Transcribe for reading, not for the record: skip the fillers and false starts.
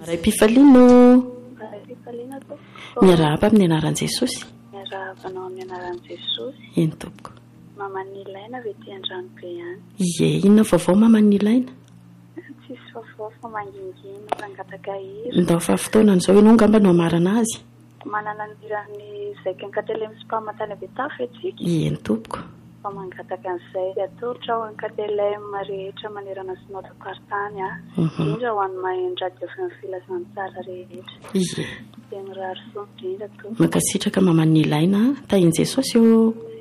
Ray Pifalino Pifalina to. miarahaba amin'ny anaran'i Jesosy. Miarahabanao amin'ny anaran'i Jesosy. Eny tompoko. Mamanilaina vety an-dranobe ihany. Ie, inona vaovao mamanilaina? Tsisy vaovao fa mangingina mangataka hira. Ndao fa fotoana an'izao ianao ngamba no amarana azy. Manana ny hirany izay kankatele misy mpahamatany betafy etsika. Eny tompoko. Fa mangataka an'izay atolotra ho an'ny KTLM rehetra manerana sy notakartany indrindra ho an'ny mahendrady avy amin'ny filazany tsara rehetra. Ie. Dia mirary soa indrindra to. Mankasitraka mamanilaina tahian' Jesosy eo.